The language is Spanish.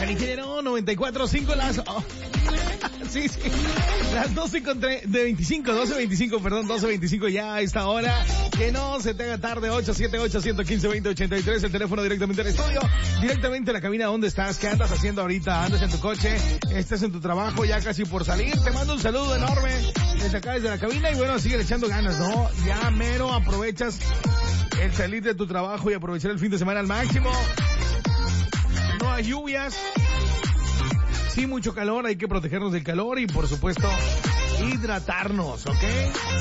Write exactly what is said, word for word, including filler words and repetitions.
San Ingeniero noventa y cuatro punto cinco las... Oh. Sí, sí. Las doce con tre- de veinticinco, doce veinticinco, perdón, doce veinticinco ya a esta hora. Que no se te haga tarde, ocho siete ocho, uno uno cinco, dos cero ocho tres, el teléfono directamente al estudio, directamente a la cabina. ¿Dónde estás? ¿Qué andas haciendo ahorita? ¿Andas en tu coche? ¿Estás en tu trabajo ya casi por salir? Te mando un saludo enorme desde acá, desde la cabina, y bueno, sigue echando ganas, ¿no? Ya mero aprovechas el salir de tu trabajo y aprovechar el fin de semana al máximo. No hay lluvias. Sí, mucho calor, hay que protegernos del calor y por supuesto hidratarnos, ¿ok?